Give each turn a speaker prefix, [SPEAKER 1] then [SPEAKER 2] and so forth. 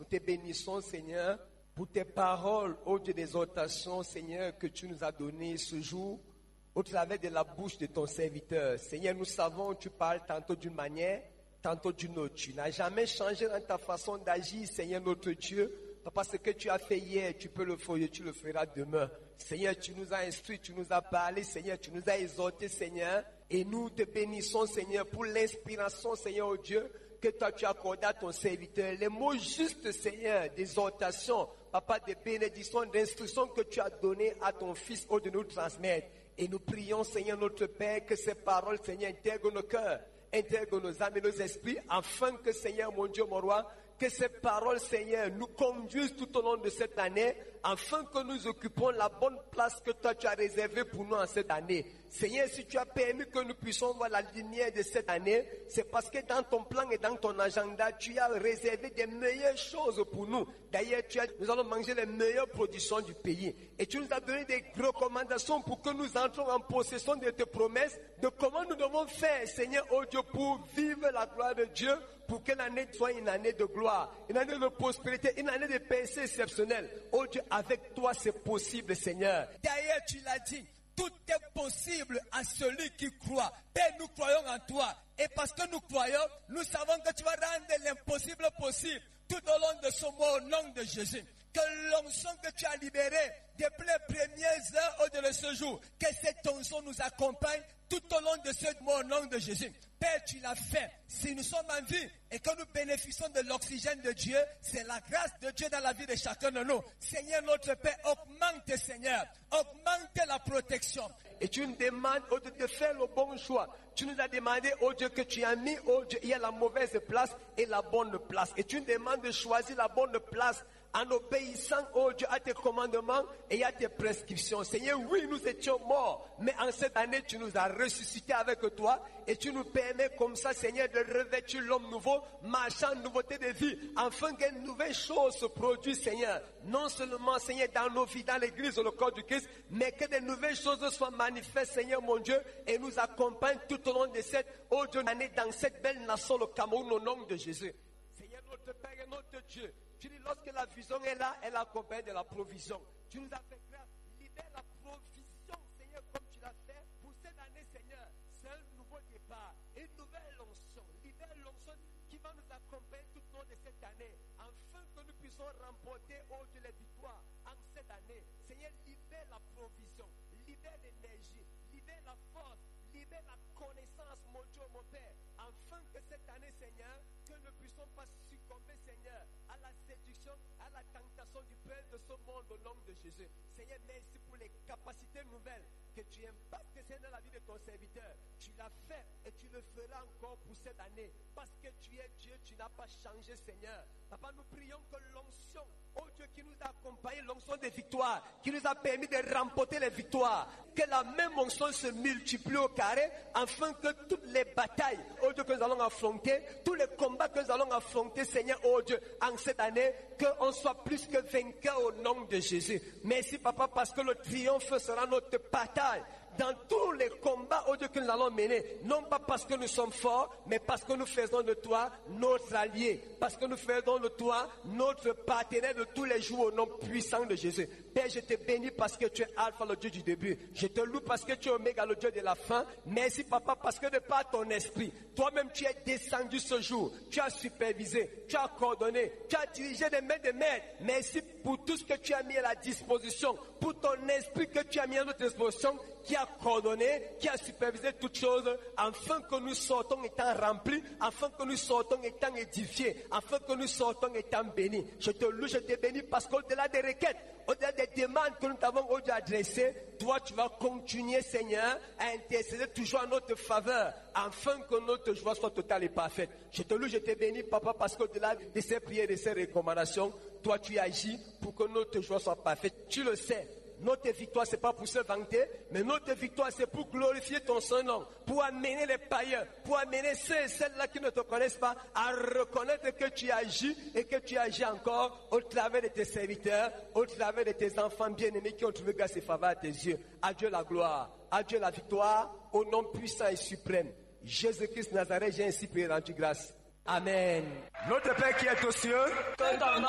[SPEAKER 1] te bénissons, Seigneur, pour tes paroles, ô Dieu d'exhortation, Seigneur, que tu nous as données ce jour, au travers de la bouche de ton serviteur. Seigneur, nous savons que tu parles tantôt d'une manière, tantôt d'une autre. Tu n'as jamais changé dans ta façon d'agir, Seigneur notre Dieu. Parce que tu as fait hier, tu peux le faire, tu le feras demain. Seigneur, tu nous as instruits, tu nous as parlé, Seigneur, tu nous as exhortés, Seigneur. Et nous te bénissons, Seigneur, pour l'inspiration, Seigneur, oh Dieu, que toi tu as accordé à ton serviteur. Les mots justes, Seigneur, d'exhortation, Papa, de bénédiction, d'instruction que tu as donné à ton Fils, oh, de nous transmettre. Et nous prions, Seigneur, notre Père, que ces paroles, Seigneur, intègrent nos cœurs, intègrent nos âmes et nos esprits, afin que, Seigneur, mon Dieu, mon roi, que ces paroles, Seigneur, nous conduisent tout au long de cette année, afin que nous occupons la bonne place que toi tu as réservée pour nous en cette année. Seigneur, si tu as permis que nous puissions voir la lumière de cette année, c'est parce que dans ton plan et dans ton agenda, tu as réservé des meilleures choses pour nous. D'ailleurs, nous allons manger les meilleures productions du pays. Et tu nous as donné des recommandations pour que nous entrons en possession de tes promesses, de comment nous devons faire, Seigneur, oh Dieu, pour vivre la gloire de Dieu, pour que l'année soit une année de gloire, une année de prospérité, une année de percée exceptionnelle. Oh Dieu, avec toi c'est possible, Seigneur.
[SPEAKER 2] D'ailleurs, tu l'as dit, tout est possible à celui qui croit. Père, nous croyons en toi. Et parce que nous croyons, nous savons que tu vas rendre l'impossible possible tout au long de ce mois au nom de Jésus. Que l'onction que tu as libérée depuis les premières heures de ce jour, que cette onction nous accompagne tout au long de ce mois au nom de Jésus. Père, tu l'as fait. Si nous sommes en vie et que nous bénéficions de l'oxygène de Dieu, c'est la grâce de Dieu dans la vie de chacun de nous. Seigneur notre Père, augmente, Seigneur, augmente la protection.
[SPEAKER 1] Et tu nous demandes, oh Dieu, de faire le bon choix. Tu nous as demandé, oh Dieu, que tu as mis, oh Dieu, il y a la mauvaise place et la bonne place. Et tu nous demandes de choisir la bonne place en obéissant, oh Dieu, à tes commandements et à tes prescriptions. Seigneur, oui, nous étions morts, mais en cette année, tu nous as ressuscités avec toi et tu nous permets comme ça, Seigneur, de revêtir l'homme nouveau, marchant en nouveauté de vie, afin qu'une nouvelle chose se produise, Seigneur. Non seulement, Seigneur, dans nos vies, dans l'église, dans le corps du Christ, mais que de nouvelles choses soient manifestes, Seigneur, mon Dieu, et nous accompagnent tout au long de cette, oh Dieu, année, dans cette belle nation, le Cameroun, au nom de Jésus. Seigneur, notre Père et notre Dieu, tu dis, lorsque la vision est là, elle accompagne de la provision. Tu nous as fait grâce. Libère la provision, Seigneur, comme tu l'as fait pour cette année, Seigneur. C'est un nouveau départ, une nouvelle onction. Libère l'onction qui va nous accompagner tout au long de cette année, afin que nous puissions remporter, oh Dieu, les victoires en cette année. Seigneur, libère la provision, libère l'énergie, libère la force, libère la connaissance, mon Dieu, mon Père, afin que cette année, Seigneur, que nous ne puissions pas succomber, Seigneur, à la séduction, à la tentation du père de ce monde au nom de Jésus. Seigneur, merci pour les capacités nouvelles que tu impactes, Seigneur, dans la vie de ton serviteur. Tu l'as fait et tu le feras encore pour cette année. Parce que tu es Dieu, tu n'as pas changé, Seigneur. Papa, nous prions que l'onction, oh Dieu, qui nous a accompagnés, l'onction des victoires, qui nous a permis de remporter les victoires, que la même onction se multiplie au carré, afin que toutes les batailles, oh Dieu, que nous allons affronter, tous les combats que nous allons affronter, Seigneur, oh Dieu, en cette année, qu'on soit plus que vainqueurs au nom de Jésus. Merci, Papa, parce que le triomphe sera notre bataille dans tous les combats, oh Dieu, que nous allons mener. Non pas parce que nous sommes forts, mais parce que nous faisons de toi notre allié. Parce que nous faisons de toi notre partenaire de tous les jours au nom puissant de Jésus. Père, je te bénis parce que tu es Alpha, le Dieu du début. Je te loue parce que tu es Oméga, le Dieu de la fin. Merci, Papa, parce que de par ton esprit, toi-même tu es descendu ce jour. Tu as supervisé, tu as coordonné, tu as dirigé des mains de maîtres. Merci pour tout ce que tu as mis à la disposition, pour ton esprit que tu as mis à notre disposition, qui a coordonné, qui a supervisé toutes choses, afin que nous sortons étant remplis, afin que nous sortons étant édifiés, afin que nous sortons étant bénis. Je te loue, je te bénis, parce qu'au-delà des requêtes, au-delà des demandes que nous t'avons aujourd'hui adressées, toi tu vas continuer, Seigneur, à intercéder toujours en notre faveur, afin que notre joie soit totale et parfaite. Je te loue, je te bénis, Papa, parce qu'au-delà de ces prières et de ces recommandations, toi tu agis pour que notre joie soit parfaite. Tu le sais. Notre victoire, c'est pas pour se vanter, mais notre victoire, c'est pour glorifier ton Saint-Nom, pour amener les païens, pour amener ceux et celles-là qui ne te connaissent pas à reconnaître que tu agis et que tu agis encore au travers de tes serviteurs, au travers de tes enfants bien-aimés qui ont trouvé grâce et faveur à tes yeux. À Dieu la gloire, à Dieu la victoire, au nom puissant et suprême. Jésus-Christ Nazareth, j'ai ainsi prié, rendu grâce. Amen.
[SPEAKER 3] Notre Père qui est aux cieux,